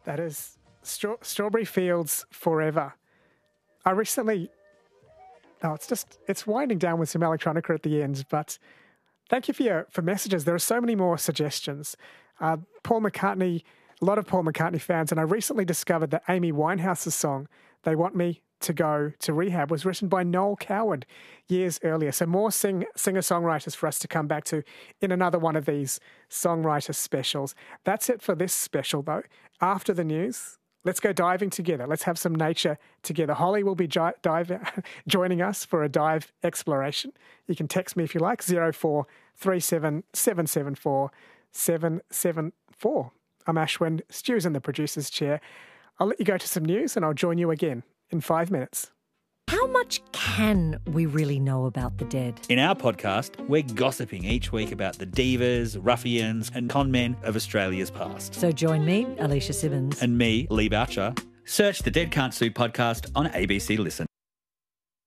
That is Strawberry Fields Forever. I recently... No, it's winding down with some electronica at the end, but thank you for messages. There are so many more suggestions. Paul McCartney, a lot of Paul McCartney fans, and I recently discovered that Amy Winehouse's song, They Want Me to Go to Rehab, was written by Noel Coward years earlier. So more singer-songwriters for us to come back to in another one of these songwriter specials. That's it for this special, though. After the news, let's go diving together. Let's have some nature together. Holly will be joining us for a dive exploration. You can text me if you like, 0437 774 774. I'm Ashwin. Stu's in the producer's chair. I'll let you go to some news and I'll join you again in 5 minutes. How much can we really know about the dead? In our podcast, we're gossiping each week about the divas, ruffians and con men of Australia's past. So join me, Alicia Simmons. And me, Lee Boucher. Search the Dead Can't Sue podcast on ABC Listen.